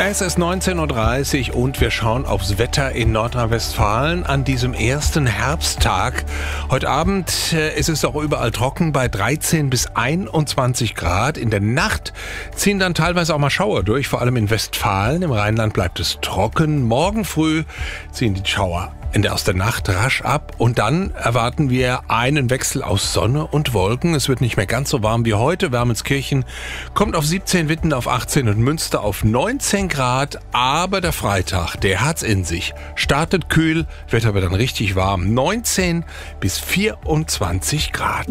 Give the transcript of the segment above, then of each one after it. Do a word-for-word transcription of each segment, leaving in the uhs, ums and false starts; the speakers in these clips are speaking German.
Es ist neunzehn Uhr dreißig und wir schauen aufs Wetter in Nordrhein-Westfalen an diesem ersten Herbsttag. Heute Abend äh, ist es auch überall trocken bei dreizehn bis einundzwanzig Grad. In der Nacht ziehen dann teilweise auch mal Schauer durch, vor allem in Westfalen. Im Rheinland bleibt es trocken. Morgen früh ziehen die Schauer in der aus der Nacht rasch ab und dann erwarten wir einen Wechsel aus Sonne und Wolken. Es wird nicht mehr ganz so warm wie heute. Wermelskirchen kommt auf siebzehn, Witten auf achtzehn und Münster auf neunzehn Grad. Aber der Freitag, der hat's in sich. Startet kühl, wird aber dann richtig warm. neunzehn bis vierundzwanzig Grad.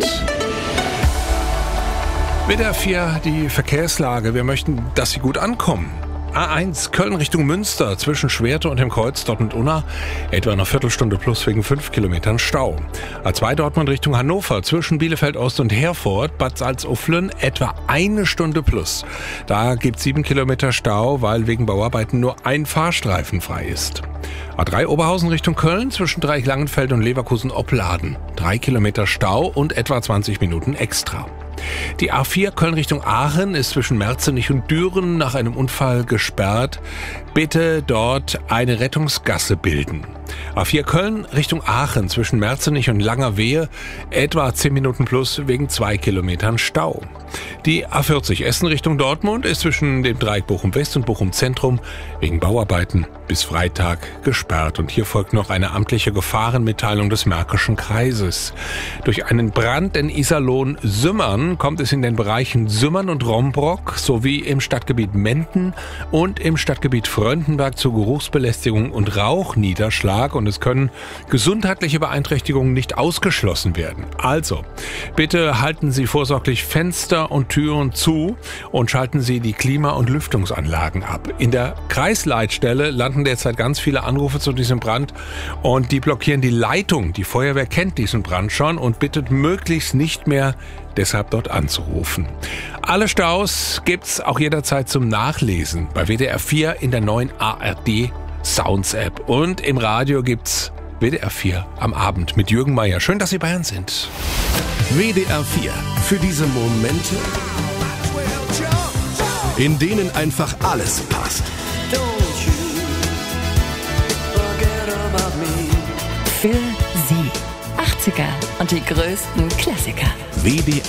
W D R vier, die Verkehrslage. Wir möchten, dass Sie gut ankommen. A eins Köln Richtung Münster zwischen Schwerte und dem Kreuz Dortmund-Unna etwa eine Viertelstunde plus wegen fünf Kilometern Stau. A zwei Dortmund Richtung Hannover zwischen Bielefeld-Ost und Herford, Bad Salzuflen etwa eine Stunde plus. Da gibt es sieben Kilometer Stau, weil wegen Bauarbeiten nur ein Fahrstreifen frei ist. A drei Oberhausen Richtung Köln zwischen Dreieck-Langenfeld und Leverkusen-Opladen. Drei Kilometer Stau und etwa zwanzig Minuten extra. Die A vier Köln Richtung Aachen ist zwischen Merzenich und Düren nach einem Unfall gesperrt. Bitte dort eine Rettungsgasse bilden. A vier Köln Richtung Aachen zwischen Merzenich und Langerwehe etwa zehn Minuten plus wegen zwei Kilometern Stau. Die A vierzig Essen Richtung Dortmund ist zwischen dem Dreieck Bochum West und Bochum Zentrum wegen Bauarbeiten bis Freitag gesperrt. Und hier folgt noch eine amtliche Gefahrenmitteilung des Märkischen Kreises. Durch einen Brand in Iserlohn-Sümmern kommt es in den Bereichen Sümmern und Rombrock sowie im Stadtgebiet Menden und im Stadtgebiet Fröndenberg zu Geruchsbelästigung und Rauchniederschlag. Und es können gesundheitliche Beeinträchtigungen nicht ausgeschlossen werden. Also, bitte halten Sie vorsorglich Fenster und Türen zu und schalten Sie die Klima- und Lüftungsanlagen ab. In der Kreisleitstelle landen derzeit ganz viele Anrufe zu diesem Brand und die blockieren die Leitung. Die Feuerwehr kennt diesen Brand schon und bittet möglichst nicht mehr, deshalb dort anzurufen. Alle Staus gibt's auch jederzeit zum Nachlesen bei W D R vier in der neuen A R D Sounds App und im Radio gibt's W D R vier am Abend mit Jürgen Meier. Schön, dass Sie bei uns sind. W D R vier. Für diese Momente, in denen einfach alles passt. Für Sie. achtziger und die größten Klassiker. W D